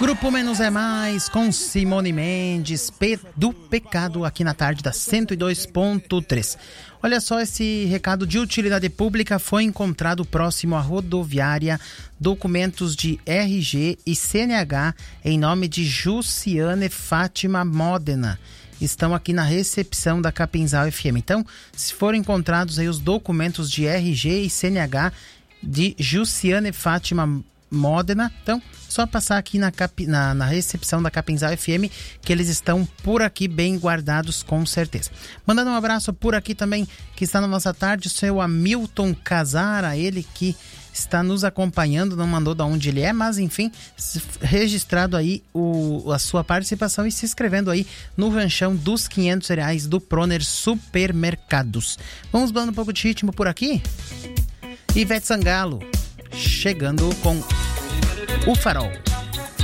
Grupo Menos é Mais, com Simone Mendes, do Pecado, aqui na tarde da 102.3. Olha só, esse recado de utilidade pública: foi encontrado próximo à rodoviária documentos de RG e CNH em nome de Jussiane Fátima Modena. Estão aqui na recepção da Capinzal FM. Então, se forem encontrados aí os documentos de RG e CNH de Jussiane Fátima Modena, então só passar aqui na recepção da Capinzal FM, que eles estão por aqui bem guardados, com certeza. Mandando um abraço por aqui também, que está na nossa tarde, o seu Hamilton Casara, ele que está nos acompanhando, não mandou de onde ele é, mas enfim, registrado aí a sua participação e se inscrevendo aí no ranchão dos R$500 do Proner Supermercados. Vamos dando um pouco de ritmo por aqui? Ivete Sangalo chegando com O Farol.